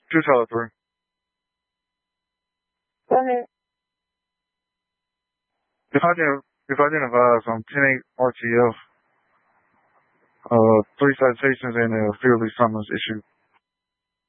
Do tell it, Tori. Go ahead. If I didn't advise, 10-8 RTF, 3 citations and a field lease summons issued.